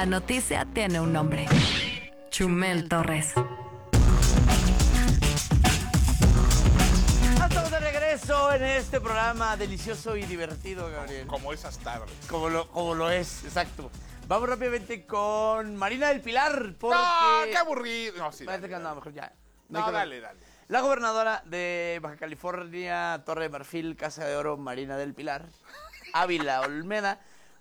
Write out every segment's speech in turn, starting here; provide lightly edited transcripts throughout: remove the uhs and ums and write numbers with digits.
La noticia tiene un nombre. Chumel Torres. Estamos de regreso en este programa delicioso y divertido, Gabriel. Como esas tardes. Como lo es, exacto. Vamos rápidamente con Marina del Pilar, porque... No, qué aburrido. No, sí, Parece dale, que no, dale. mejor ya. No, dale. La gobernadora de Baja California, Torre de Marfil, Casa de Oro, Marina del Pilar, Ávila Olmeda,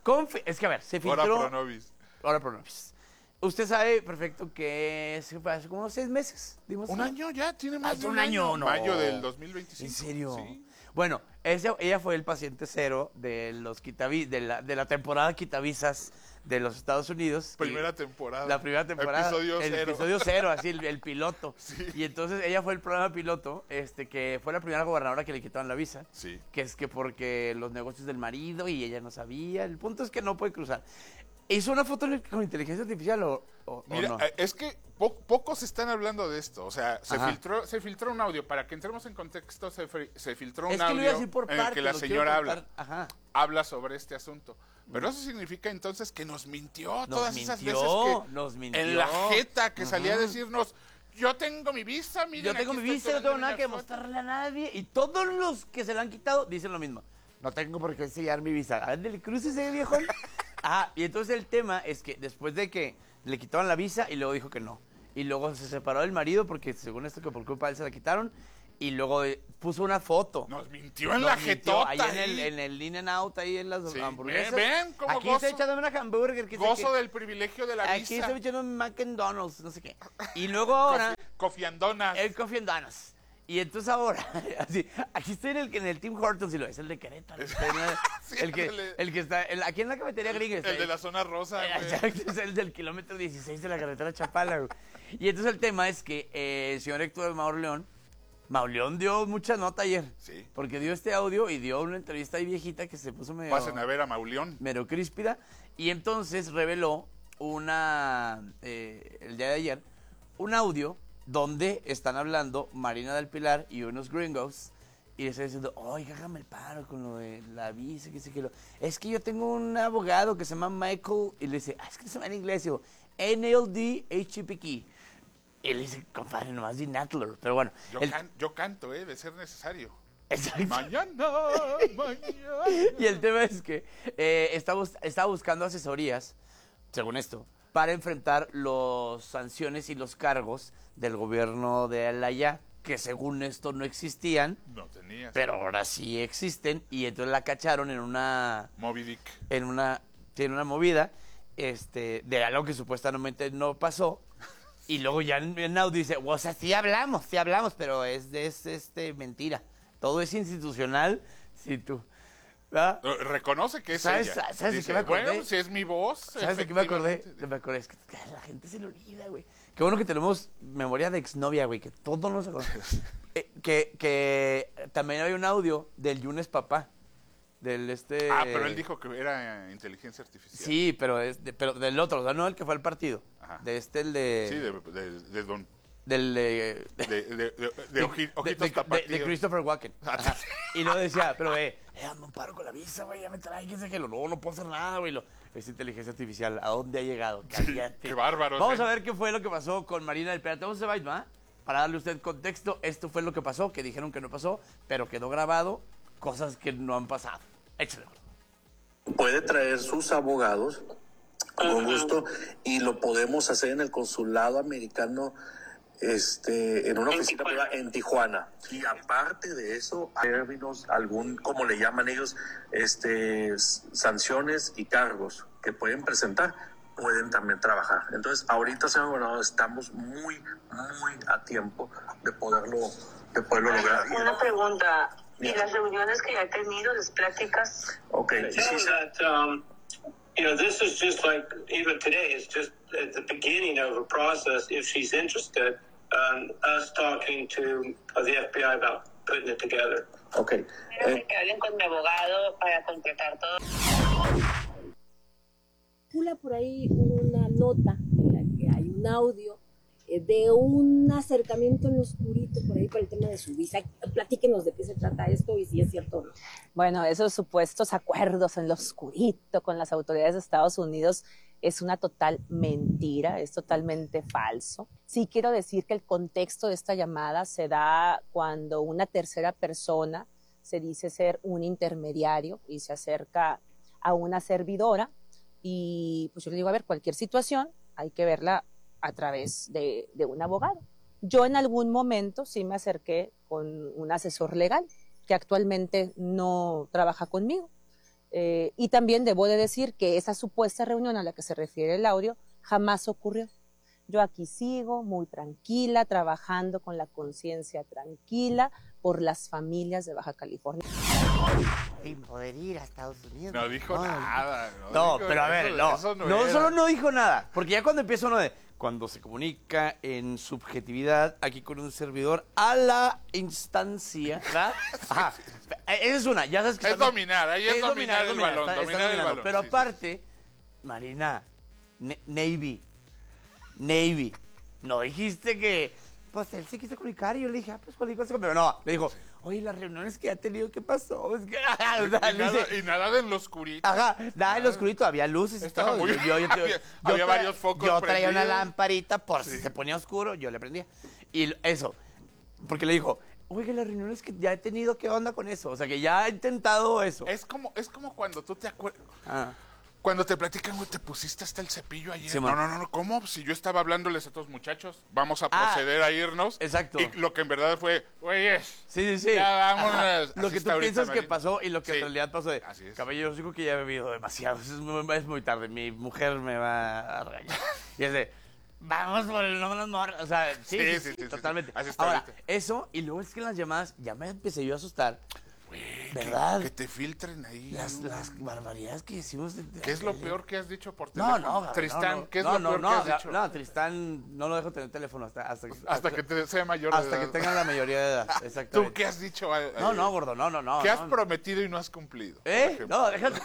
es que a ver, se filtró... Ora pro nobis. Pro nobis. Usted sabe perfecto que hace como unos 6 meses. Dimos ¿Un año ya? ¿Tiene más de un año? No. Mayo del 2025. ¿En serio? Sí. Bueno, ella fue el paciente cero de los de la temporada quitavisas de los Estados Unidos. Primera temporada. La primera temporada. Episodio el cero. episodio cero, así, el piloto. Sí. Y entonces ella fue el programa piloto, que fue la primera gobernadora que le quitaron la visa. Sí. Que es que porque los negocios del marido y ella no sabía. El punto es que no puede cruzar. ¿Hizo una foto con inteligencia artificial o Mira, no? es que pocos están hablando de esto. O sea, Ajá. se filtró un audio. Para que entremos en contexto, se filtró un Es que lo iba a audio decir por en partes, el que la lo quiero señora contar. Ajá. habla sobre este asunto. Pero eso significa entonces que nos mintió todas esas veces nos que mintió. en la jeta que salía a decirnos, yo tengo mi visa, miren, Yo tengo aquí mi estoy visa, no tengo tomando nada que una foto". demostrarle a nadie. Y todos los que se la han quitado dicen lo mismo. No tengo por qué sellar mi visa. Ándale, crúcese, viejón. Ajá, y entonces el tema es que después de que le quitaron la visa y luego dijo que no. Y luego se separó del marido porque según esto que por culpa de él se la quitaron. Y luego puso una foto. Nos mintió en la jetota. Ahí en el In-N-Out, ahí en las Sí. hamburguesas. Ven cómo aquí gozo. estoy echándome una hamburger. Gozo del privilegio de la Aquí visa. estoy echando un McDonald's, no sé qué. Y luego ahora... Coffee and Donuts. El Coffee and Donuts. Y entonces ahora, así, aquí estoy en el Tim Hortons, y lo es el de Querétaro. Sí, el que está, aquí en la cafetería gringa. El de la zona rosa, güey. Exacto, es el del kilómetro 16 de la carretera Chapala, güey. Y entonces el tema es que el señor Héctor Mauleón dio mucha nota ayer. Sí. Porque dio este audio y dio una entrevista ahí viejita que se puso medio... Pasen a ver a Mauleón. Medio críspida. Y entonces reveló el día de ayer, un audio donde están hablando Marina del Pilar y unos gringos y le están diciendo, oye, hágame el paro con lo de la visa, que sé que lo... Es que yo tengo un abogado que se llama Michael, y le dice, es que se llama en inglés, digo, NLDHPK. Y le dice, compadre, nomás di Natler, pero bueno. Yo canto, de ser necesario. Exacto. Mañana. Y el tema es que estaba buscando asesorías, según esto, para enfrentar las sanciones y los cargos del gobierno de Alaya, que según esto no existían, No tenías. pero ahora sí existen, y entonces la cacharon en una Moby Dick. tiene una movida de algo que supuestamente no pasó, y luego ya en audio dice, o sea, sí hablamos, pero es mentira, todo es institucional, si tú... ¿verdad? Reconoce que es ¿Sabes ella. de Dice, qué me acordé? bueno, si es mi voz. ¿Sabes de qué me acordé? efectivamente. Me acordé, es que a la gente se le olvida, güey. Qué bueno que tenemos memoria de exnovia, güey, que todo nos acuerda. Que también hay un audio del Yunes papá, pero él dijo que era inteligencia artificial. Sí, pero del otro, o sea, no el que fue al partido. Ajá. El de... Sí, de Don. Del Ojitos tapatíos. de Christopher Walken. Ajá. Y luego decía, pero hazme un paro con la visa, güey, ya me trae, que sé que no puedo hacer nada, güey. Es inteligencia artificial, ¿a dónde ha llegado? Cállate. Qué bárbaro. Vamos a ver qué fue lo que pasó con Marina del Pilar. Vamos a ver, ¿va? Para darle a usted contexto, esto fue lo que pasó, que dijeron que no pasó, pero quedó grabado, cosas que no han pasado. Échale. Puede traer sus abogados con gusto y lo podemos hacer en el consulado americano, en una oficina privada en Tijuana. Y aparte de eso, hay términos, como le llaman ellos, sanciones y cargos que pueden presentar, pueden también trabajar. Entonces, ahorita, señor gobernador, estamos muy a tiempo de poderlo lograr. Una pregunta. ¿Y las reuniones que ya he tenido, las pláticas? Okay. This is just like, even today, it's just at the beginning of a process, if she's interested, us talking to the FBI about putting it together. Okay. Quiero que hablen con mi abogado para concretar todo. Circula por ahí una nota en la que hay un audio de un acercamiento en lo oscurito por ahí por el tema de su visa. Platíquenos de qué se trata esto y si es cierto o no. Bueno, esos supuestos acuerdos en lo oscurito con las autoridades de Estados Unidos es una total mentira, es totalmente falso. Sí quiero decir que el contexto de esta llamada se da cuando una tercera persona se dice ser un intermediario y se acerca a una servidora y pues yo le digo, a ver, cualquier situación hay que verla a través de un abogado. Yo en algún momento sí me acerqué con un asesor legal que actualmente no trabaja conmigo. Y también debo de decir que esa supuesta reunión a la que se refiere el audio jamás ocurrió. Yo aquí sigo muy tranquila, trabajando con la conciencia tranquila por las familias de Baja California. Sin poder ir a Estados Unidos. No dijo nada. No, dijo pero a ver, eso, no. eso No, era. solo no dijo nada. Porque ya cuando empieza uno de... Cuando se comunica en subjetividad aquí con un servidor a la instancia, ¿verdad? Ajá. Esa es una, ya sabes que... Es dominar, ahí es dominar el balón, está dominar el dominando. balón. Pero Sí, aparte, Marina, Navy, no dijiste que... Pues él se quiso comunicar y yo le dije, pues cualquier cosa, pero no, le dijo, oye, las reuniones que ha tenido, ¿qué pasó? Es que, o sea, Y nada en lo oscurito. ajá, nada en lo oscurito, había luces y Estaba todo. muy- había varios focos Yo traía una prendidos. lamparita por si se ponía oscuro, yo le prendía. Y eso, porque le dijo, oye, las reuniones que ya he tenido, ¿qué onda con eso? O sea, que ya he intentado eso. Es como cuando tú te acuerdas. Ah. Cuando te platican, güey, te pusiste hasta el cepillo ayer. Sí, no, man. no, ¿cómo? Si yo estaba hablándoles a todos muchachos, vamos a Ah, proceder a irnos. exacto. Y lo que en verdad fue, güey, Sí, sí, sí. ya vámonos. Ajá. Así Lo que tú está ahorita, piensas que Marina. pasó y lo que Sí. en realidad pasó de, Así es. caballero, digo que ya he bebido demasiado, es muy tarde, mi mujer me va a regañar. Y es de, vamos por el nombre de amor. O sea, sí, Sí, totalmente. Así está Ahora, ahorita. eso, y luego es que en las llamadas ya me empecé yo a asustar. ¿Verdad? Que te filtren ahí. Las barbaridades que decimos. ¿Qué es lo peor que has dicho por No, teléfono? no, Gabriel, Tristán, no, ¿qué es no, lo peor no, que has no, dicho? No, Tristán no lo dejo tener teléfono Hasta que sea mayor de hasta que edad. tenga la mayoría de edad. ¿Tú Exactamente. qué has dicho? No, gordo, no. ¿Qué has no. prometido y no has cumplido? por ¿Eh? ejemplo? No, déjate.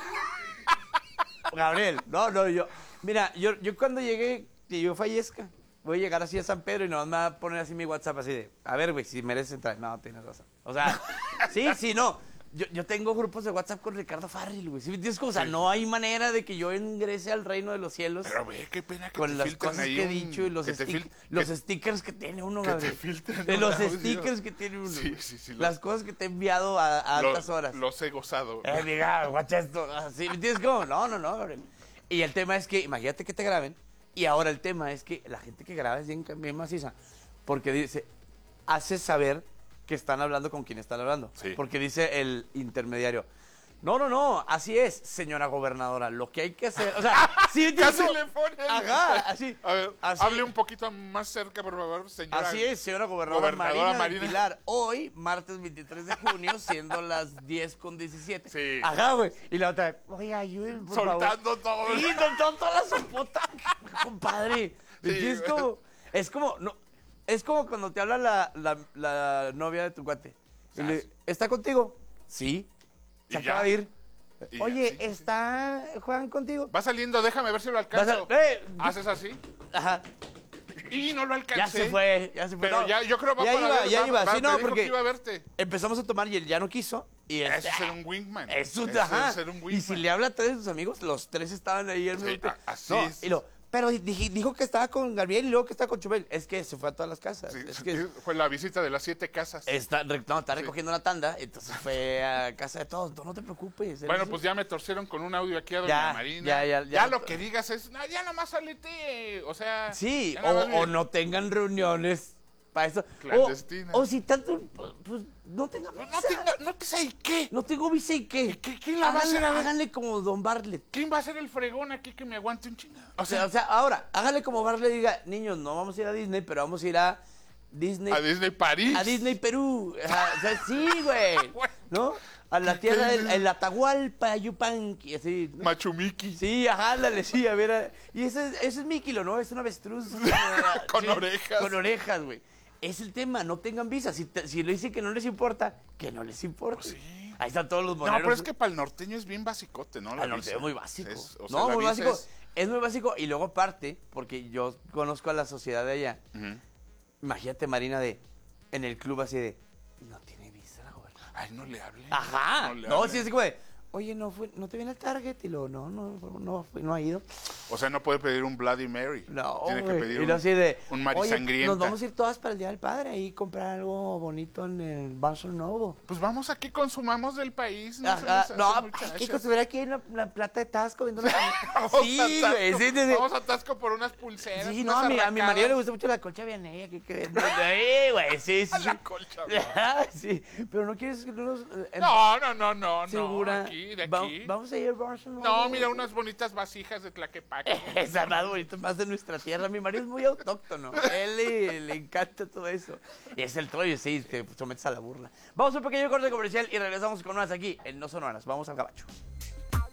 Gabriel, no, yo. Mira, yo cuando llegue, que yo fallezca, voy a llegar así a San Pedro y nomás me va a poner así mi WhatsApp así de, a ver, güey, si mereces entrar. No, tienes razón. O sea, sí, no. Yo tengo grupos de WhatsApp con Ricardo Farril, güey. ¿Sí me entiendes? O sea, no hay manera de que yo ingrese al reino de los cielos. Pero ve, qué pena que Con te las filtren cosas ahí que he dicho y los, los stickers que tiene uno, que te Gabriel. filtren De un los audio. stickers que tiene uno. Sí, Las cosas que te he enviado a altas horas. Los he gozado. Diga, guacha esto. Así, ¿me entiendes cómo? No, Gabriel. Y el tema es que, imagínate que te graben. Y ahora el tema es que la gente que graba es bien maciza. Porque dice, hace saber que están hablando con quien están hablando. Sí. Porque dice el intermediario, no, así es, señora gobernadora, lo que hay que hacer, o sea, ¿sí entiendes? Casi le ponen. Ajá, así. A ver, así. hable un poquito más cerca, por favor, señora. Así es, señora gobernadora Marina del Marina. Pilar. Hoy, martes 23 de junio, siendo las 10:17. Sí. Ajá, güey. Y la otra, oye, ayúdenme, por Soltando favor. todo. Sí, soltando toda la sopota, compadre. Sí, Sí, es como, no, es como cuando te habla la novia de tu cuate. Y le, ¿está contigo? Sí. Se Y ya. acaba de ir. Y ya, Oye, sí, sí, sí. ¿está Juan contigo? Va saliendo, déjame ver si lo alcanzo. ¿Haces así? Ajá. Y no lo alcancé. Ya se fue. Pero No, ya, yo creo va ya para iba, ver, ya va- iba. va- Sí, me no, dijo porque que iba a verte. empezamos a tomar y él ya no quiso. Y Eso es ser un wingman. Eso, Eso ajá. es ser un Y wingman. si le habla a tres de sus amigos, los tres estaban ahí al Sí, mismo tiempo. así No, es. y pero dijo que estaba con Gabriel y luego que estaba con Chumel. Es que se fue a todas las casas. Sí, es que fue la visita de las 7 casas. está recogiendo una tanda, entonces fue a casa de todos. No te preocupes. él Bueno, dice- pues ya me torcieron con un audio aquí a doña Ya, Marina. ya. lo que digas es, no, ya nomás salete. O sea. Sí, ya nada más o no tengan reuniones para eso. Clandestinas. O si tanto, pues no tengan visa. No te sé qué. No tengo visa y qué. ¿Quién la va a hacer? Háganle como Don Bartlett. ¿Quién va a ser el fregón aquí que me aguante un chingado? O sea, ahora, hágale como Bartlett y diga, niños, no vamos a ir a Disney, pero vamos a ir a Disney. A Disney París. A Disney Perú. O sea, sí, güey. ¿No? A la tierra del Atahualpa, Yupanqui, así. ¿no? Machu Miki. Sí, ajá, ándale, sí, a ver. Y ese es Mikilo, ¿no? Es un avestruz. Con Sí, orejas. Con orejas, güey. Es el tema, no tengan visa. Si le dicen que no les importa, que no les importa. Pues sí. Ahí están todos los No, moneros. pero es que para el norteño es bien basicote, ¿no? La Al norte visa. es muy básico. O sea, no, la muy visa básico. es Es muy básico y luego aparte, porque yo conozco a la sociedad de allá. Ujú. Imagínate, Marina, en el club así de, no tiene visa la gobernadora. Ay, no le hable. Ajá. le No, hable. sí, así como de, oye, no te viene el Target. Y luego, no ha ido. O sea, no puede pedir un Bloody Mary. No, Tiene que güey. pedir Y luego así de, un Mari oye, Sangrienta. nos vamos a ir todas para el Día del Padre y comprar algo bonito en el Barnes Noble. Pues vamos aquí, consumamos del país. No, se Ajá, nos hace, no, muchachas. Kiko estuviera aquí en la plata de Tasco viendo una... Vamos Sí, a Tasco, güey, sí. Vamos a Tasco por unas pulseras. Sí, no, unas a mi arracadas. marido le gusta mucho la colcha vianella. Sí, güey, sí. La colcha. Sí, pero no quieres que no nos... No. Segura. Aquí, de aquí. Vamos a ir al Barnes Noble. No, mira, unas bonitas vasijas de Tlaquepaque. Esa más bonito, más de nuestra tierra. Mi marido es muy autóctono. Él le encanta todo eso. Y es el trollo, sí, te sometes a la burla. Vamos a un pequeño corte comercial y regresamos con más aquí en No Son Horas. Vamos al gabacho.